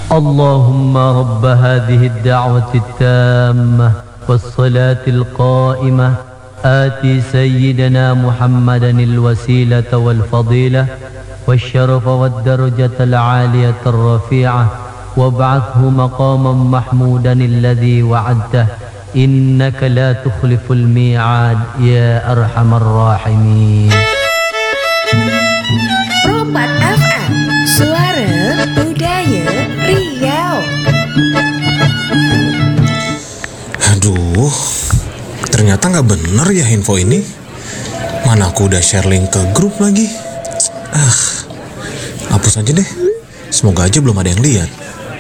اللهم رب هذه الدعوة التامة والصلاة القائمة آتي سيدنا محمدا الوسيلة والفضيلة والشرف والدرجة العالية الرفيعة وابعثه مقاما محمودا الذي وعدته إنك لا تخلف الميعاد يا أرحم الراحمين. Rompak FM, suara budaya Riau. Aduh, ternyata nggak bener ya info ini. Mana aku udah share link ke grup lagi. Hapus aja deh. Semoga aja belum ada yang lihat.